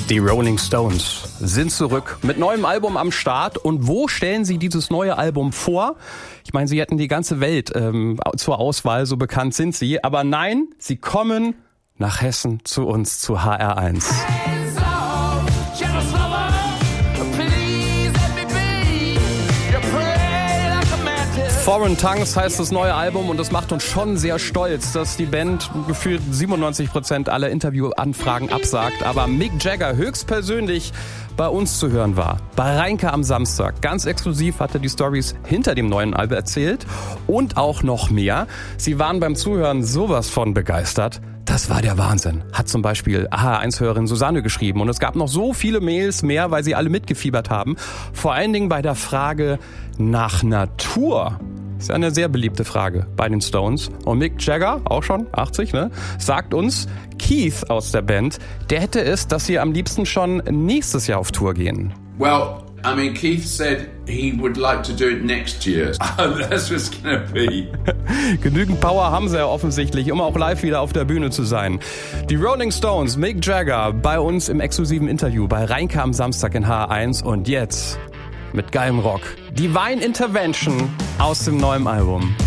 Die Rolling Stones sind zurück mit neuem Album am Start. Und wo stellen sie dieses neue Album vor? Ich meine, sie hätten die ganze Welt zur Auswahl, so bekannt sind sie. Aber nein, sie kommen nach Hessen zu uns, zu HR1. Foreign Tongues heißt das neue Album und das macht uns schon sehr stolz, dass die Band gefühlt 97% aller Interviewanfragen absagt, aber Mick Jagger höchstpersönlich bei uns zu hören war. Bei Reinke am Samstag. Ganz exklusiv hat er die Storys hinter dem neuen Album erzählt und auch noch mehr. Sie waren beim Zuhören sowas von begeistert. Das war der Wahnsinn, hat zum Beispiel HR1-Hörerin Susanne geschrieben. Und es gab noch so viele Mails mehr, weil sie alle mitgefiebert haben. Vor allen Dingen bei der Frage nach Natur. Ist ja eine sehr beliebte Frage bei den Stones. Und Mick Jagger, auch schon 80, sagt uns, Keith aus der Band, der hätte es, dass sie am liebsten schon nächstes Jahr auf Tour gehen. Well, I mean, Keith said he would like to do it next year. That's what's gonna be. Genügend Power haben sie ja offensichtlich, um auch live wieder auf der Bühne zu sein. Die Rolling Stones, Mick Jagger, bei uns im exklusiven Interview bei Reinke am Samstag in HR1. Und jetzt mit geilem Rock. Divine Intervention aus dem neuen Album.